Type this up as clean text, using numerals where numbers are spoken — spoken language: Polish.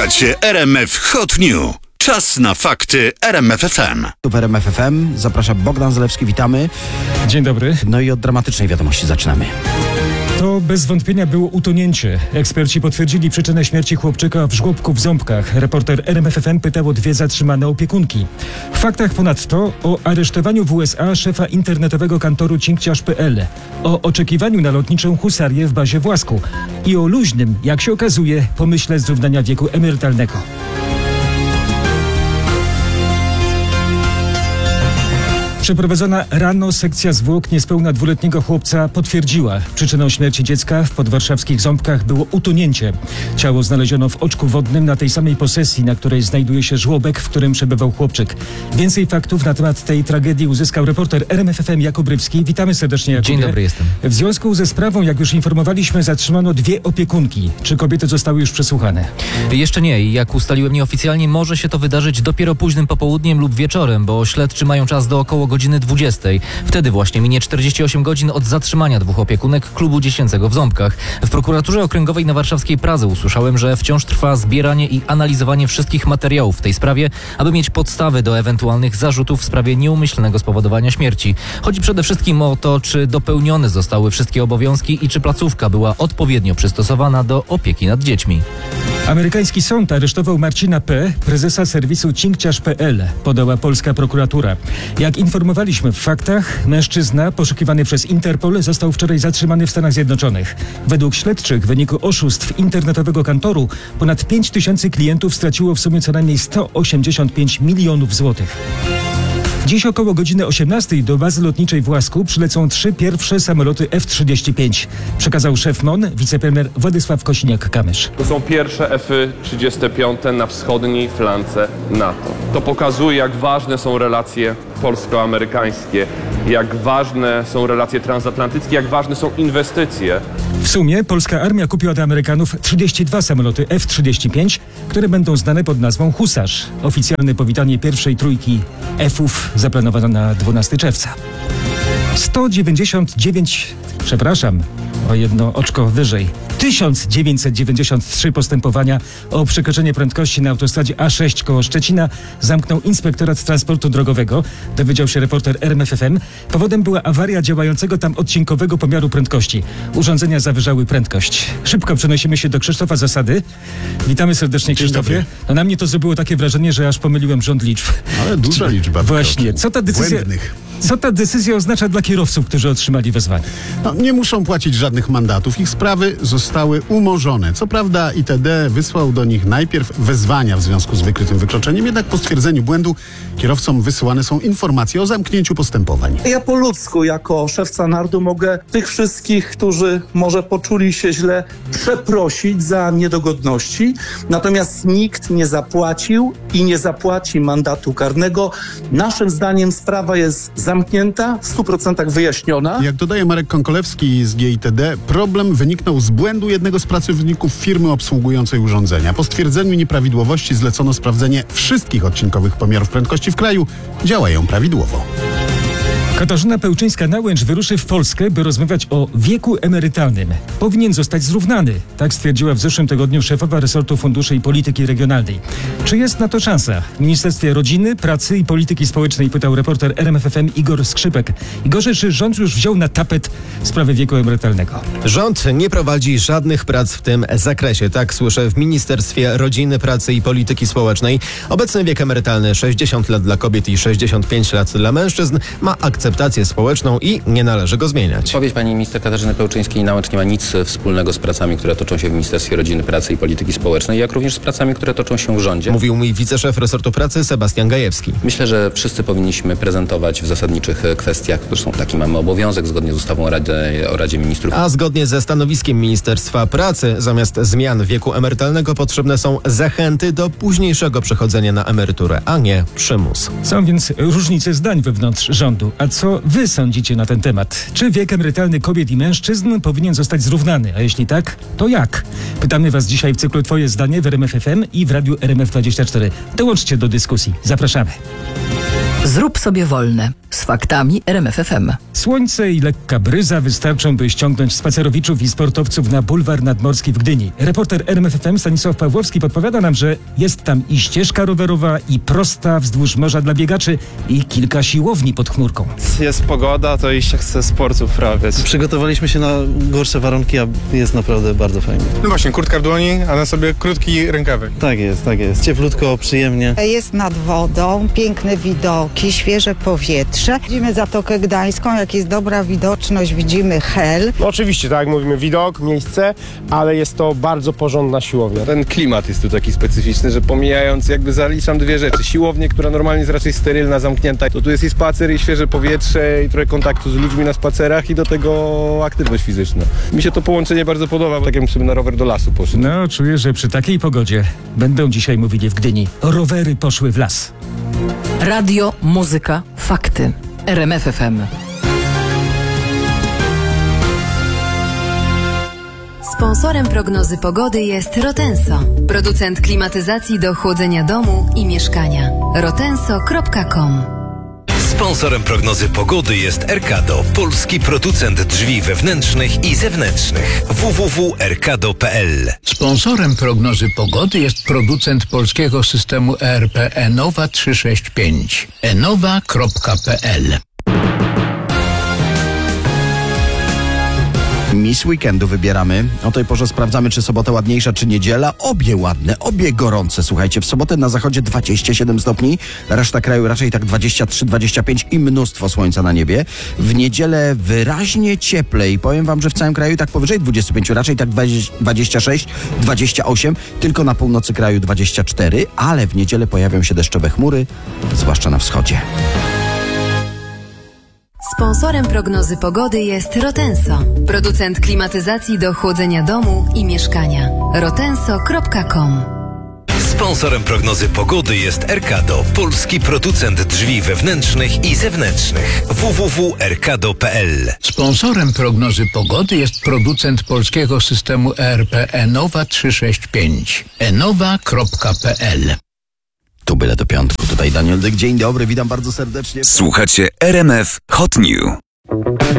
Słuchacie RMF Hot News. Czas na fakty RMF FM. W RMF FM zaprasza Bogdan Zalewski, witamy. Dzień dobry. No i od dramatycznej wiadomości zaczynamy. To bez wątpienia było utonięcie. Eksperci potwierdzili przyczynę śmierci chłopczyka w żłobku w Ząbkach. Reporter RMF FM pytał o 2 zatrzymane opiekunki. W faktach ponadto o aresztowaniu w USA szefa internetowego kantoru cinkciarz.pl, o oczekiwaniu na lotniczą husarię w bazie w Łasku i o luźnym, jak się okazuje, pomyśle zrównania wieku emerytalnego. Przeprowadzona rano sekcja zwłok niespełna 2-letniego chłopca potwierdziła. Przyczyną śmierci dziecka w podwarszawskich Ząbkach było utonięcie. Ciało znaleziono w oczku wodnym na tej samej posesji, na której znajduje się żłobek, w którym przebywał chłopczyk. Więcej faktów na temat tej tragedii uzyskał reporter RMF FM Jakub Rybski. Witamy serdecznie, Jakubie. Dzień dobry, jestem. W związku ze sprawą, jak już informowaliśmy, zatrzymano 2 opiekunki. Czy kobiety zostały już przesłuchane? Jeszcze nie i jak ustaliłem nieoficjalnie, może się to wydarzyć dopiero późnym popołudniem lub wieczorem, bo śledczy mają czas do około godziny 20. Wtedy właśnie minie 48 godzin od zatrzymania 2 opiekunek klubu dziecięcego w Ząbkach. W prokuraturze okręgowej na warszawskiej Pradze usłyszałem, że wciąż trwa zbieranie i analizowanie wszystkich materiałów w tej sprawie, aby mieć podstawy do ewentualnych zarzutów w sprawie nieumyślnego spowodowania śmierci. Chodzi przede wszystkim o to, czy dopełnione zostały wszystkie obowiązki i czy placówka była odpowiednio przystosowana do opieki nad dziećmi. Amerykański sąd aresztował Marcina P., prezesa serwisu cinkciarz.pl, podała polska prokuratura. Jak informowaliśmy w faktach, mężczyzna poszukiwany przez Interpol został wczoraj zatrzymany w Stanach Zjednoczonych. Według śledczych w wyniku oszustw internetowego kantoru ponad 5000 klientów straciło w sumie co najmniej 185 milionów złotych. Dziś około godziny 18 do bazy lotniczej w Łasku przylecą 3 pierwsze samoloty F-35. Przekazał szef MON, wicepremier Władysław Kosiniak-Kamysz. To są pierwsze F-35 na wschodniej flance NATO. To pokazuje, jak ważne są relacje polsko-amerykańskie, jak ważne są relacje transatlantyckie, jak ważne są inwestycje. W sumie polska armia kupi od Amerykanów 32 samoloty F-35, które będą znane pod nazwą Husarz. Oficjalne powitanie pierwszej trójki F-ów zaplanowano na 12 czerwca. 1993 postępowania o przekroczenie prędkości na autostradzie A6 koło Szczecina zamknął Inspektorat Transportu Drogowego, dowiedział się reporter RMF FM. Powodem była awaria działającego tam odcinkowego pomiaru prędkości. Urządzenia zawyżały prędkość. Szybko przenosimy się do Krzysztofa Zasady. Witamy serdecznie, Krzysztofie. No, na mnie to zrobiło takie wrażenie, że aż pomyliłem rząd liczb. Ale duża liczba. Właśnie. Co ta decyzja oznacza dla kierowców, którzy otrzymali wezwanie? No, nie muszą płacić żadnych mandatów. Ich sprawy zostały umorzone. Co prawda ITD wysłał do nich najpierw wezwania w związku z wykrytym wykroczeniem, jednak po stwierdzeniu błędu kierowcom wysyłane są informacje o zamknięciu postępowań. Ja po ludzku, jako szewca nardu, mogę tych wszystkich, którzy może poczuli się źle, przeprosić za niedogodności. Natomiast nikt nie zapłacił i nie zapłaci mandatu karnego. Naszym zdaniem sprawa jest zamknięta, w 100% wyjaśniona. Jak dodaje Marek Konkolewski z GITD, problem wyniknął z błędu jednego z pracowników firmy obsługującej urządzenia. Po stwierdzeniu nieprawidłowości zlecono sprawdzenie wszystkich odcinkowych pomiarów prędkości w kraju. Działają prawidłowo. Katarzyna Pełczyńska-Nałęcz wyruszy w Polskę, by rozmawiać o wieku emerytalnym. Powinien zostać zrównany, tak stwierdziła w zeszłym tygodniu szefowa resortu Funduszy i Polityki Regionalnej. Czy jest na to szansa? W Ministerstwie Rodziny, Pracy i Polityki Społecznej pytał reporter RMF FM Igor Skrzypek. Igorze, czy rząd już wziął na tapet sprawę wieku emerytalnego? Rząd nie prowadzi żadnych prac w tym zakresie, tak słyszę w Ministerstwie Rodziny, Pracy i Polityki Społecznej. Obecny wiek emerytalny 60 lat dla kobiet i 65 lat dla mężczyzn ma akceptację społeczną i nie należy go zmieniać. Odpowiedź pani minister Katarzyny Pełczyńskiej-Nałęcz nie ma nic wspólnego z pracami, które toczą się w Ministerstwie Rodziny, Pracy i Polityki Społecznej, jak również z pracami, które toczą się w rządzie. Mówił mój wiceszef resortu pracy Sebastian Gajewski. Myślę, że wszyscy powinniśmy prezentować w zasadniczych kwestiach, zresztą taki mamy obowiązek zgodnie z ustawą o Radzie Ministrów. A zgodnie ze stanowiskiem Ministerstwa Pracy zamiast zmian wieku emerytalnego potrzebne są zachęty do późniejszego przechodzenia na emeryturę, a nie przymus. Są więc różnice zdań wewnątrz rządu. A co wy sądzicie na ten temat? Czy wiek emerytalny kobiet i mężczyzn powinien zostać zrównany? A jeśli tak, to jak? Pytamy was dzisiaj w cyklu Twoje zdanie w RMF FM i w radiu RMF24. Dołączcie do dyskusji. Zapraszamy. Zrób sobie wolne. Z faktami RMF FM. Słońce i lekka bryza wystarczą, by ściągnąć spacerowiczów i sportowców na bulwar nadmorski w Gdyni. Reporter RMF FM Stanisław Pawłowski podpowiada nam, że jest tam i ścieżka rowerowa, i prosta wzdłuż morza dla biegaczy, i kilka siłowni pod chmurką. Jest pogoda, to i się chce sportu uprawiać. Przygotowaliśmy się na gorsze warunki, a jest naprawdę bardzo fajnie. No właśnie, kurtka w dłoni, a na sobie krótki rękawek. Tak jest, tak jest. Cieplutko, przyjemnie. Jest nad wodą, piękne widoki, świeże powietrze. Widzimy Zatokę Gdańską, jak jest dobra widoczność, widzimy Hel. No oczywiście, tak jak mówimy, widok, miejsce, ale jest to bardzo porządna siłownia. Ten klimat jest tu taki specyficzny, że pomijając, jakby zaliczam dwie rzeczy. Siłownię, która normalnie jest raczej sterylna, zamknięta, to tu jest i spacer, i świeże powietrze, i trochę kontaktu z ludźmi na spacerach, i do tego aktywność fizyczna. Mi się to połączenie bardzo podoba, tak jakbym sobie na rower do lasu poszedł. No, czuję, że przy takiej pogodzie będą dzisiaj mówili w Gdyni. Rowery poszły w las. Radio, muzyka, fakty. RMF FM. Sponsorem prognozy pogody jest Rotenso, producent klimatyzacji do chłodzenia domu i mieszkania. rotenso.com. Sponsorem prognozy pogody jest Erkado, polski producent drzwi wewnętrznych i zewnętrznych. www.erkado.pl. Sponsorem prognozy pogody jest producent polskiego systemu ERP Enowa 365. enowa.pl. Miss Weekendu wybieramy. O tej porze sprawdzamy, czy sobota ładniejsza, czy niedziela. Obie ładne, obie gorące. Słuchajcie, w sobotę na zachodzie 27 stopni, reszta kraju raczej tak 23-25 i mnóstwo słońca na niebie. W niedzielę wyraźnie cieplej. Powiem wam, że w całym kraju tak powyżej 25, raczej tak 26-28, tylko na północy kraju 24, ale w niedzielę pojawią się deszczowe chmury, zwłaszcza na wschodzie. Sponsorem prognozy pogody jest Rotenso, producent klimatyzacji do chłodzenia domu i mieszkania. rotenso.com. Sponsorem prognozy pogody jest Erkado, polski producent drzwi wewnętrznych i zewnętrznych. www.erkado.pl. Sponsorem prognozy pogody jest producent polskiego systemu ERP Enowa 365. enowa.pl. Tu byle do piątku. Tutaj Daniel Dyk. Dzień dobry, witam bardzo serdecznie. Słuchacie RMF Hot New.